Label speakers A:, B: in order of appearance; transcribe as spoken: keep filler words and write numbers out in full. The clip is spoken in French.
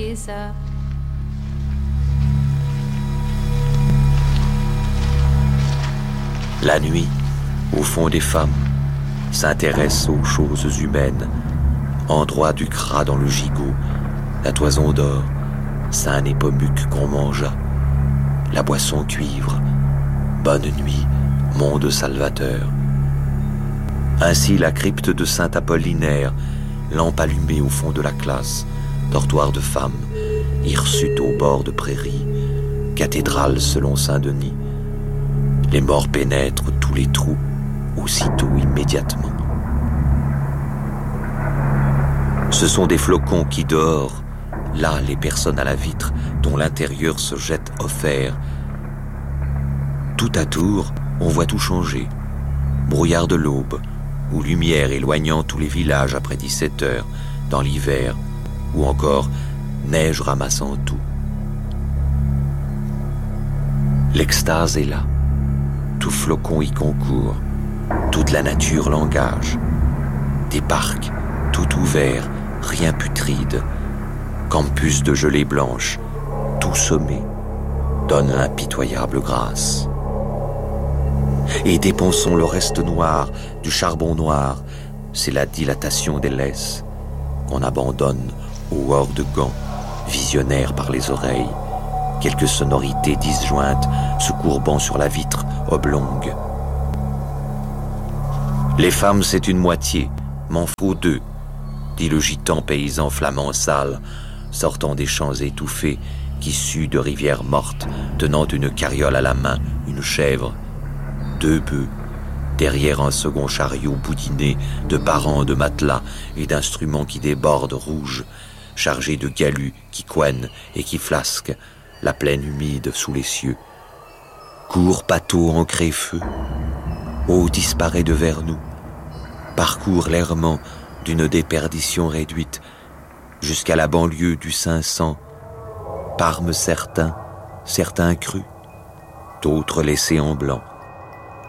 A: ça.
B: La nuit, au fond des femmes, s'intéresse aux choses humaines. Endroit du gras dans le gigot, la toison d'or, sein et pommuc qu'on mangea, la boisson cuivre, bonne nuit, monde salvateur. Ainsi la crypte de Saint Apollinaire, lampe allumée au fond de la classe, dortoir de femmes, hirsute au bord de prairies, cathédrale selon Saint-Denis. Les morts pénètrent tous les trous, aussitôt immédiatement. Ce sont des flocons qui dehors, là les personnes à la vitre dont l'intérieur se jette offert. Tout à tour, on voit tout changer. Brouillard de l'aube, ou lumière éloignant tous les villages après dix-sept heures, dans l'hiver, ou encore neige ramassant tout. L'extase est là, tout flocon y concourt, toute la nature l'engage. Des parcs, tout ouverts, rien putride, campus de gelée blanche, tout sommé, donne l'impitoyable grâce. Et déponçons le reste noir du charbon noir, c'est la dilatation des laisses qu'on abandonne au hors de gants, visionnaires par les oreilles, quelques sonorités disjointes se courbant sur la vitre oblongue. Les femmes, c'est une moitié, m'en faut deux, dit le gitan paysan flamand sale, sortant des champs étouffés qui suent de rivières mortes, tenant une carriole à la main, une chèvre, deux bœufs, derrière un second chariot boudiné de parents de matelas et d'instruments qui débordent rouges, chargés de galus qui couennent et qui flasquent, la plaine humide sous les cieux. Cours pâteau en crée-feu, eau disparaît devers nous, parcours l'errement d'une déperdition réduite jusqu'à la banlieue du cinq cents, parmes certains, certains crus, d'autres laissés en blanc.